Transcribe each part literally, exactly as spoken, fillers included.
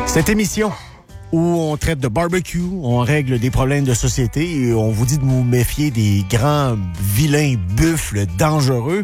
Cette émission où on traite de barbecue, on règle des problèmes de société et on vous dit de vous méfier des grands vilains buffles dangereux,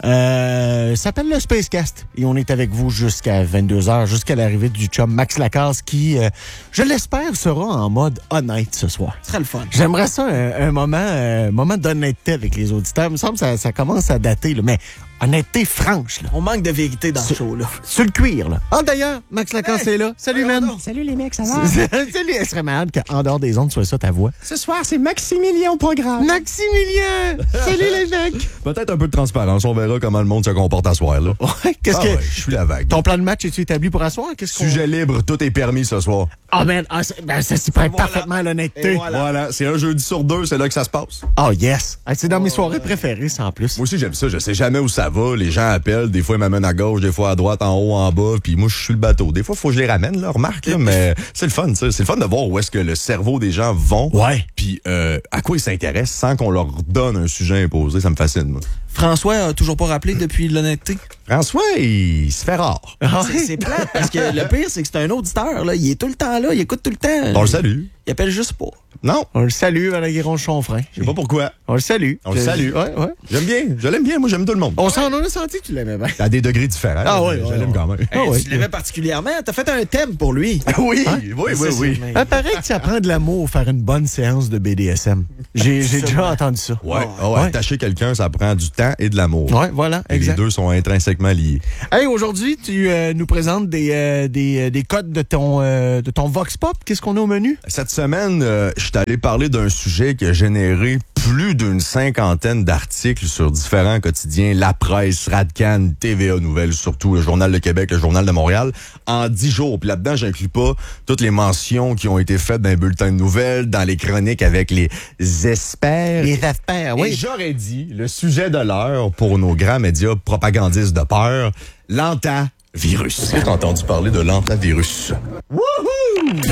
euh, s'appelle le Spacecast. Et on est avec vous jusqu'à vingt-deux heures, jusqu'à l'arrivée du chum Max Lacasse qui, euh, je l'espère, sera en mode honnête ce soir. Ce serait le fun. J'aimerais ça un, un moment un moment d'honnêteté avec les auditeurs. Il me semble que ça, ça commence à dater, là, mais honnêteté franche. Là. On manque de vérité dans sur, le show, là. Sur le cuir, là. Ah, d'ailleurs, Max Lacasse hey, est là. Salut, man. Non. Salut les mecs, ça va? Salut, elle serait malade qu'en dehors des ondes, soit ça ta voix. Ce soir, c'est Maximilien au programme. Maximilien! Salut, les mecs! Peut-être un peu de transparence. On verra comment le monde se comporte à soir, là. Ouais, qu'est-ce ah que. Ouais, je suis la vague. Ton plan de match est-tu établi pour asseoir? Qu'est-ce qu'on... Sujet libre, tout est permis ce soir. Ah, man, ah, ben, ça s'y prête Voilà. parfaitement à l'honnêteté. Et Voilà, voilà. c'est un jeudi sur deux, c'est là que ça se passe. Oh, yes! Ah, c'est dans mes soirées préférées, ça, en plus. Moi aussi, j'aime ça. Je sais jamais où ça va. Les gens appellent. Des fois, ils m'amènent à gauche, des fois à droite, en haut, en bas. Puis moi, je suis le bateau. Des fois, il faut que je les ramène, là, remarque. Là, mais c'est le fun, ça. C'est le fun de voir où est-ce que le cerveau des gens vont. Ouais. Puis euh, à quoi ils s'intéressent sans qu'on leur donne un sujet imposé. Ça me fascine, moi. François a toujours pas rappelé depuis l'honnêteté. François, il se fait rare. Ah, C'est, c'est plate parce que le pire, c'est que c'est un auditeur, là. Il est tout le temps là, il écoute tout le temps. On le salue. Il appelle juste pas. Non, On le salue, Alain Guéron-Chanfrein. je sais pas pourquoi. On le salue. On le salue. Ouais, ouais. J'aime bien. Je l'aime bien. Moi, j'aime tout le monde. On s'en on a senti que tu l'aimais bien. À des degrés différents. Ah ouais, je ouais, l'aime ouais. quand même. Ah ouais. Tu l'aimais particulièrement. T'as fait un thème pour lui. Oui, Hein? oui, oui, Ça, oui. c'est- Ah, pareil que ça prend de l'amour faire une bonne séance de B D S M. J'ai, j'ai déjà entendu ça. Ouais, Oh, ah ouais, ouais. Attacher quelqu'un, ça prend du temps et de l'amour. Ouais, voilà, Et les exact. deux sont intrinsèquement liés. Hey, aujourd'hui, tu euh, nous présentes des, euh, des, euh, des codes de ton, euh, de ton Vox Pop. Qu'est-ce qu'on a au menu? Cette semaine, euh, je suis allé parler d'un sujet qui a généré plus d'une cinquantaine d'articles sur différents quotidiens, La Presse, Radcan, T V A Nouvelles, surtout le Journal de Québec, le Journal de Montréal, en dix jours. Puis là-dedans, j'inclus pas toutes les mentions qui ont été faites dans les bulletins de nouvelles, dans les chroniques avec les experts. Les affaires, Et oui. j'aurais dit, le sujet de l'heure pour nos grands médias propagandistes de peur, l'antavirus. Est-ce que t'as entendu parler de l'antavirus? Wouhou!